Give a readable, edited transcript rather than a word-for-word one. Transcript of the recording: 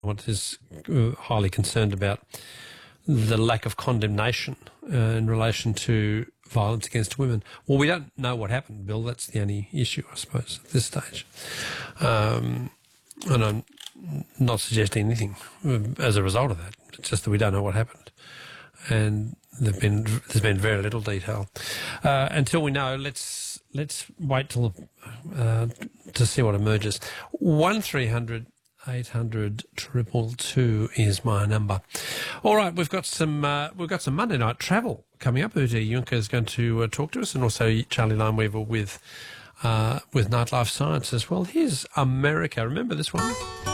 what is highly concerned about the lack of condemnation in relation to violence against women. Well, we don't know what happened, Bill. That's the only issue, I suppose, at this stage. And I'm not suggesting anything as a result of that. It's just that we don't know what happened. And there's been very little detail. Until we know, let's wait till to see what emerges. 1300 800 222 is my number. All right, we've got some Monday night travel coming up. Ute Juncker is going to talk to us, and also Charlie Lineweaver with Nightlife Science as well. Here's America. Remember this one?